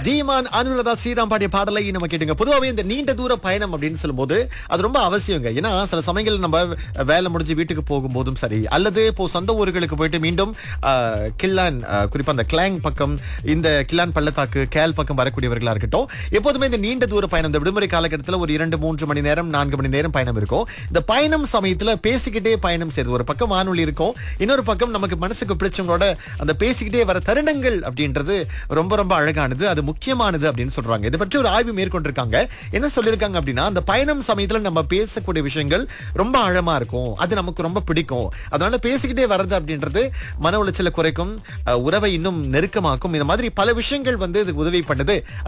டீமான் அனுராதா ஸ்ரீராம் பாடிய பாடலை நம்ம கேட்டுங்க. பொதுவாகவே இந்த நீண்ட தூர பயணம் அப்படின்னு சொல்லும்போது அது ரொம்ப அவசியங்க. ஏன்னா சில சமயங்கள் நம்ம வேலை முடிஞ்சு வீட்டுக்கு போகும்போதும் சரி, அல்லது இப்போ சொந்த ஊர்களுக்கு போயிட்டு மீண்டும் கில்லான், குறிப்பா அந்த கிளாங் பக்கம், இந்த கில்லான் பள்ளத்தாக்கு கேல் பக்கம் வரக்கூடியவர்களா இருக்கட்டும், எப்போதுமே இந்த நீண்ட தூர பயணம், இந்த விடுமுறை காலகட்டத்தில் ஒரு 2-3 மணி நேரம் 4 மணி நேரம் பயணம் இருக்கும். இந்த பயணம் சமயத்துல பேசிக்கிட்டே பயணம் செய்யுது. ஒரு பக்கம் வானொலி இருக்கும், இன்னொரு பக்கம் நமக்கு மனசுக்கு பிடிச்சவங்களோட அந்த பேசிக்கிட்டே வர தருணங்கள் அப்படின்றது ரொம்ப ரொம்ப அழகானது, அது முக்கியமானது அப்படின்னு சொல்றாங்க. இதை பற்றி ஒரு ஆய்வு மேற்கொண்டிருக்காங்க. என்ன சொல்லியிருக்காங்க அப்படின்னா, அந்த பயணம் சமயத்துல நம்ம பேசக்கூடிய விஷயங்கள் ரொம்ப ஆழமா இருக்கும், அது நமக்கு ரொம்ப பிடிக்கும். அதனால பேசிக்கிட்டே வர்றது அப்படின்றது மன உளைச்சலை குறைக்கும், உறவை இன்னும் நெருக்கமாக்கும். இந்த மாதிரி பல விஷயங்கள் இதுக்கு உதவி பண்ணுது.